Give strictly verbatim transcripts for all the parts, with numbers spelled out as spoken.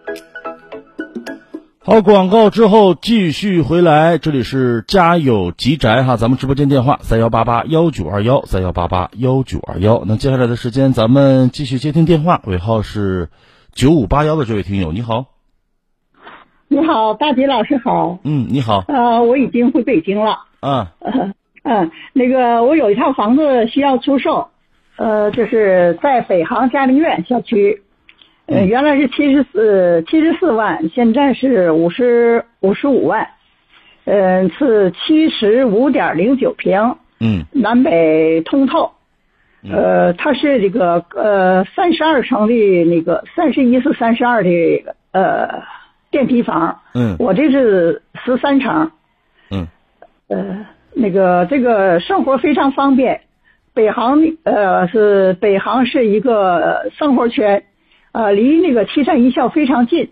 好，广告之后继续回来，这里是家有吉宅哈，咱们直播间电话三幺八八幺九二幺三幺八八幺九二幺。那接下来的时间咱们继续接听电话，尾号是九五八幺的这位听友，你好。 你好，大吉老师好。 嗯，你好。 呃，我已经回北京了。 啊。 嗯、呃，那个我有一套房子需要出售，呃，就是在北航嘉陵苑小区。呃，原来是七十四七十四万，现在是五十五十五万，嗯、呃，是七十五点零九平， 嗯， 南北通透，呃，它是这个呃三十二层的那个三十一是三十二的呃电梯房， 嗯， 我这是十三层， 嗯， 呃，那个这个生活非常方便，北航呃是北航是一个生活圈。呃，离那个七山一校非常近。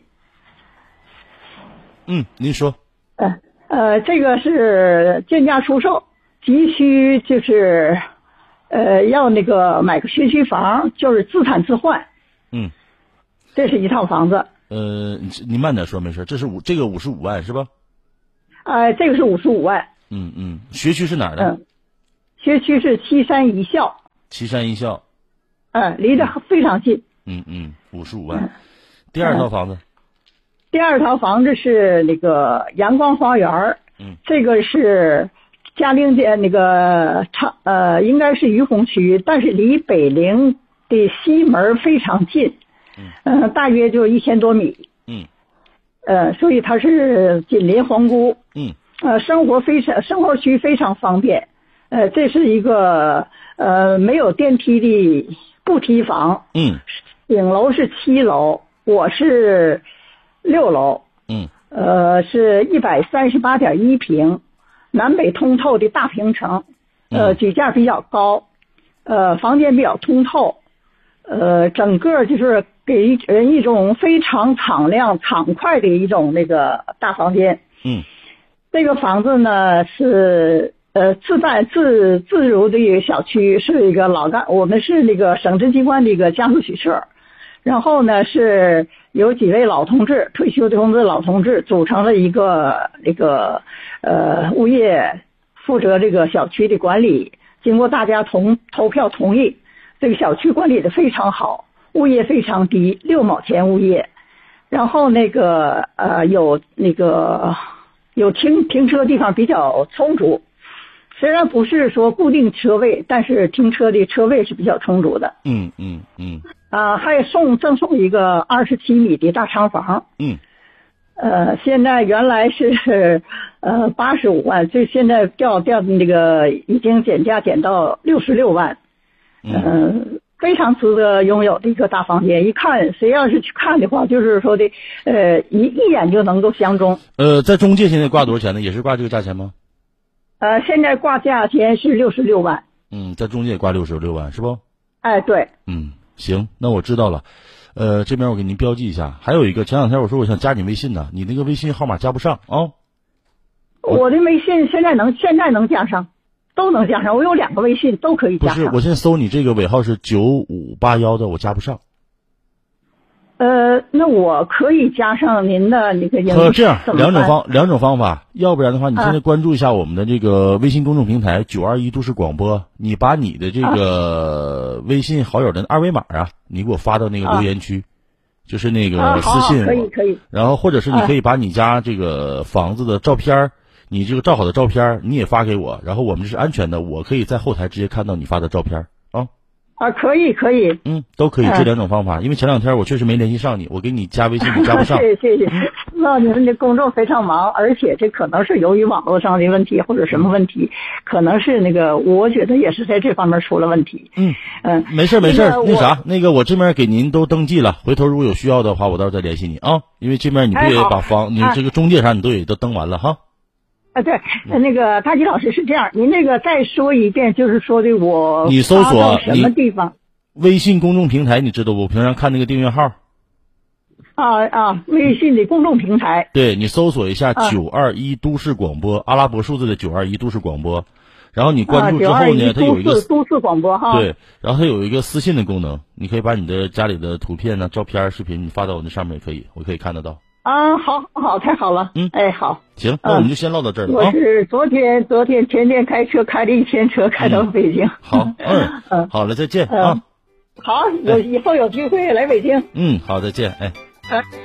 嗯，您说。 呃呃，这个是贱价出售，急需就是呃要那个买个学区房，就是自产自换。 嗯， 这是一套房子。 呃，你慢点说，没事。这是五这个五十五万是吧？ 呃，这个是五十五万。 嗯嗯，学区是哪儿的？ 嗯，学区是七山一校。 七山一校。 呃，离得非常近。 嗯嗯，五十五万。第二套房子。 第二套房子是那个阳光花园。 嗯，这个是嘉陵街那个长呃，应该是于洪区，但是离北陵的西门非常近。 嗯、 呃，大约就一千多米。 嗯， 呃，所以它是紧邻皇姑。 嗯， 呃，生活非常生活区非常方便。呃，这是一个呃没有电梯的步梯房。 嗯。 顶楼是七楼，我是六楼。 嗯， 呃，是一百三十八点一平，南北通透的大平层，呃，举架比较高，呃，房间比较通透，呃，整个就是给人一种非常敞亮、敞快的一种那个大房间。 嗯， 这个房子呢是呃自办自自如的一个小区，是一个老干，我们是那个省直机关的一个家属许社。然后呢，是有几位老同志，退休的同志、老同志组成了一个那个呃物业负责这个小区的管理。经过大家同投票同意，这个小区管理的非常好，物业非常低，六毛钱物业。然后那个呃有那个有停停车地方比较充足，虽然不是说固定车位，但是停车的车位是比较充足的。 嗯嗯嗯。 啊，还送赠送一个二十七米的大长房。 嗯。 呃，现在原来是呃八十五万，这现在掉掉那个已经减价减到六十六万。 嗯、 呃。非常值得拥有的一个大房间，一看谁要是去看的话，就是说的呃一一眼就能够相中。 呃，在中介现在挂多少钱呢？也是挂这个价钱吗？ 呃，现在挂价钱是六十六万。 嗯，在中介挂六十六万是不？ 哎，对。 嗯。行，那我知道了，呃，这边我给您标记一下。还有一个，前两天我说我想加你微信呢，你那个微信号码加不上啊、哦。 我的微信现在能现在能加上，都能加上。我有两个微信都可以加上。 不是，我现在搜你这个尾号是九五八幺的，我加不上。 呃，那我可以加上您的那个。 呃，这样两种方两种方法，要不然的话，你现在关注一下我们的这个微信公众平台九二一都市广播，你把你的这个微信好友的二维码啊，你给我发到那个留言区，啊、就是那个私信我、 啊、可以可以。 然后或者是你可以把你家这个房子的照片、啊、你这个照好的照片你也发给我，然后我们这是安全的，我可以在后台直接看到你发的照片啊。 啊，可以可以， 嗯，都可以，这两种方法。因为前两天我确实没联系上你，我给你加微信你加不上。 谢谢谢谢，那你们的工作非常忙，而且这可能是由于网络上的问题或者什么问题，可能是那个，我觉得也是在这方面出了问题。 嗯嗯， 没事没事，那啥，那个我这边给您都登记了，回头如果有需要的话，我到时候再联系你啊。因为这边你不也把房，你这个中介啥你都也都登完了哈。 啊，对，那个大吉老师是这样，您那个再说一遍，就是说的我你搜索什么地方？ 微信公众平台你知道不？我平常看那个订阅号。 啊啊，微信的公众平台。 对，你搜索一下九二一都市广播、啊，阿拉伯数字的九二一都市广播， 然后你关注之后呢， 啊、 它有一个都市广播哈。 对，然后它有一个私信的功能，你可以把你的家里的图片呢、照片、视频，你发到我那上面也可以，我可以看得到。 啊，好，好，太好了。 嗯， 哎，好。 行，那我们就先唠到这儿了。 我是昨天，昨天前天开车开了一天车开到北京。 嗯、好，嗯嗯，好了，再见、嗯、啊。 好，有以后有机会来北京。 嗯，好，再见，哎。 哎